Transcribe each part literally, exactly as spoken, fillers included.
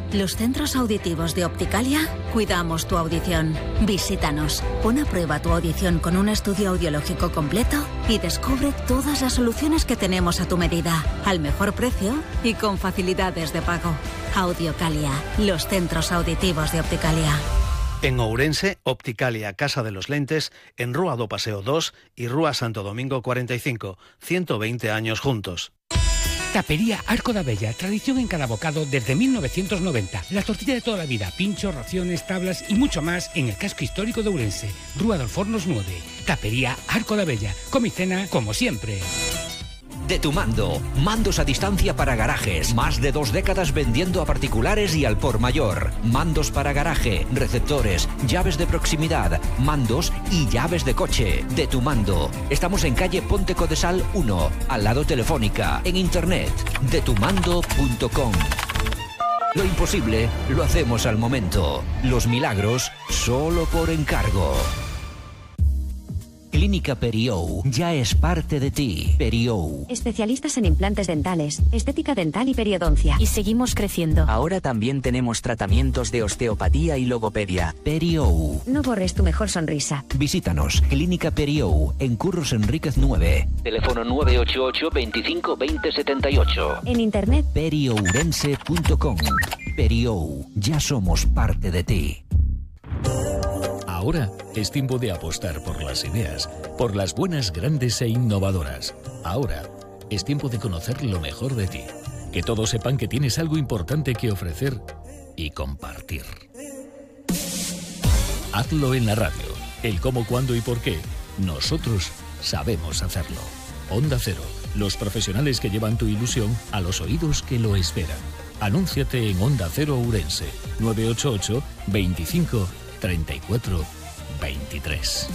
Los centros auditivos de Opticalia cuidamos tu audición. Visítanos, pon a prueba tu audición con un estudio audiológico completo y descubre todas las soluciones que tenemos a tu medida, al mejor precio y con facilidades de pago. Audiocalia, los centros auditivos de Opticalia. En Ourense, Opticalia Casa de los Lentes, en Rúa do Paseo dos y Rúa Santo Domingo cuarenta y cinco, ciento veinte años juntos. Tapería Arco da Bella, tradición en cada bocado desde mil novecientos noventa. La tortilla de toda la vida, pinchos, raciones, tablas y mucho más en el casco histórico de Ourense. Rúa dos Fornos nueve. Tapería Arco da Bella. Comicena como siempre. De Tu Mando, mandos a distancia para garajes, más de dos décadas vendiendo a particulares y al por mayor. Mandos para garaje, receptores, llaves de proximidad, mandos y llaves de coche. De Tu Mando. Estamos en calle Ponte Codesal uno, al lado Telefónica, en internet, de tu mando punto com. Lo imposible lo hacemos al momento. Los milagros solo por encargo. Clínica Periou ya es parte de ti. Periou. Especialistas en implantes dentales, estética dental y periodoncia. Y seguimos creciendo. Ahora también tenemos tratamientos de osteopatía y logopedia. Periou. No borres tu mejor sonrisa. Visítanos, Clínica Periou, en Curros Enríquez nueve. Teléfono nueve ocho ocho, veinticinco, veinte, setenta y ocho. En internet, periourense punto com. Periou, ya somos parte de ti. Ahora es tiempo de apostar por las ideas, por las buenas, grandes e innovadoras. Ahora es tiempo de conocer lo mejor de ti. Que todos sepan que tienes algo importante que ofrecer y compartir. Hazlo en la radio. El cómo, cuándo y por qué. Nosotros sabemos hacerlo. Onda Cero. Los profesionales que llevan tu ilusión a los oídos que lo esperan. Anúnciate en Onda Cero Ourense. nueve ocho ocho, veinticinco, treinta y cuatro, veintitrés.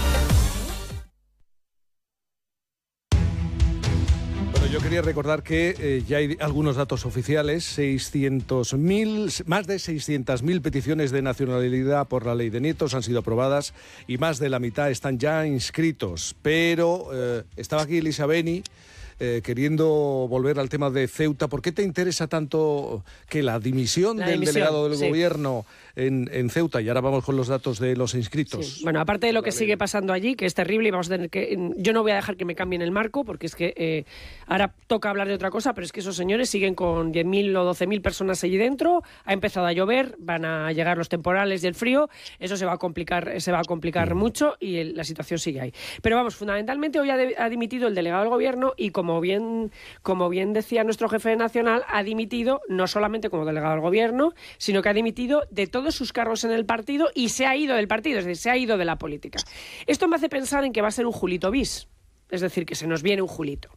Bueno, yo quería recordar que eh, ya hay algunos datos oficiales. seiscientos mil, más de seiscientas mil peticiones de nacionalidad por la ley de nietos han sido aprobadas y más de la mitad están ya inscritos. Pero eh, estaba aquí Elisa Beni, Eh, queriendo volver al tema de Ceuta. ¿Por qué te interesa tanto que la dimisión la del dimisión, delegado del sí. gobierno en, en Ceuta? Y ahora vamos con los datos de los inscritos. Sí. Bueno, aparte de lo que vale. sigue pasando allí, que es terrible, y vamos a tener que... Yo no voy a dejar que me cambien el marco, porque es que eh, ahora toca hablar de otra cosa, pero es que esos señores siguen con diez mil o doce mil personas allí dentro, ha empezado a llover, van a llegar los temporales y el frío, eso se va a complicar, se va a complicar mm. mucho y el, la situación sigue ahí. Pero vamos, fundamentalmente hoy ha, de, ha dimitido el delegado del gobierno y como Como bien, como bien decía nuestro jefe nacional, ha dimitido no solamente como delegado del gobierno, sino que ha dimitido de todos sus cargos en el partido y se ha ido del partido, es decir, se ha ido de la política. Esto me hace pensar en que va a ser un Julito bis, es decir, que se nos viene un Julito.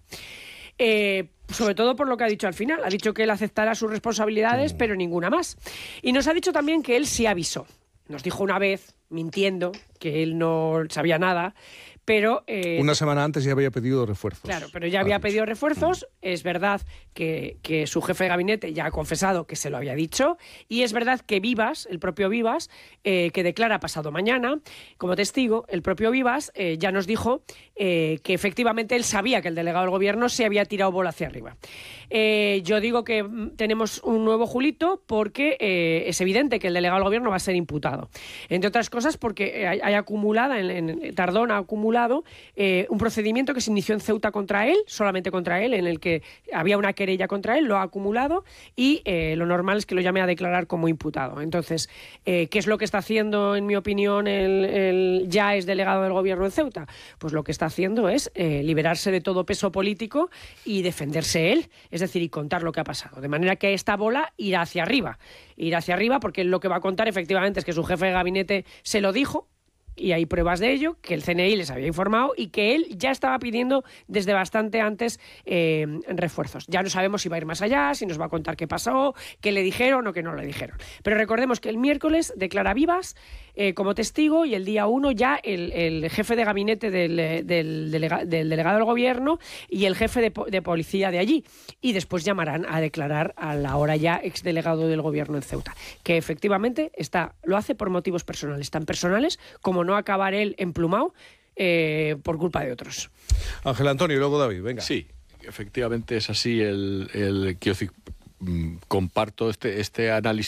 Eh, sobre todo por lo que ha dicho al final. Ha dicho que él aceptará sus responsabilidades, pero ninguna más. Y nos ha dicho también que él sí avisó. Nos dijo una vez, mintiendo, que él no sabía nada, pero... Eh, Una semana antes ya había pedido refuerzos. Claro, pero ya había pedido refuerzos. Es verdad que, que su jefe de gabinete ya ha confesado que se lo había dicho. Y es verdad que Vivas, el propio Vivas, eh, que declara pasado mañana, como testigo, el propio Vivas eh, ya nos dijo eh, que efectivamente él sabía que el delegado del gobierno se había tirado bola hacia arriba. Eh, yo digo que tenemos un nuevo Julito porque eh, es evidente que el delegado del gobierno va a ser imputado. Entre otras cosas porque hay, hay acumulada, en, en Tardón ha acumulado Eh, un procedimiento que se inició en Ceuta contra él, solamente contra él, en el que había una querella contra él, lo ha acumulado y eh, lo normal es que lo llame a declarar como imputado. Entonces, eh, ¿qué es lo que está haciendo, en mi opinión, el, el ya es delegado del gobierno en Ceuta? Pues lo que está haciendo es eh, liberarse de todo peso político y defenderse él, es decir, y contar lo que ha pasado. De manera que esta bola irá hacia arriba, irá hacia arriba porque él lo que va a contar efectivamente es que su jefe de gabinete se lo dijo, y hay pruebas de ello, que el C N I les había informado y que él ya estaba pidiendo desde bastante antes eh, refuerzos. Ya no sabemos si va a ir más allá, si nos va a contar qué pasó, qué le dijeron o qué no le dijeron. Pero recordemos que el miércoles declara Vivas eh, como testigo y el día uno ya el, el jefe de gabinete del, del, delega, del delegado del gobierno y el jefe de, de policía de allí. Y después llamarán a declarar al ahora ya exdelegado del gobierno en Ceuta, que efectivamente está, lo hace por motivos personales, tan personales como no acabar él emplumado eh, por culpa de otros. Ángel Antonio y luego David, venga. Sí, efectivamente es así. El, el, que comparto este, este análisis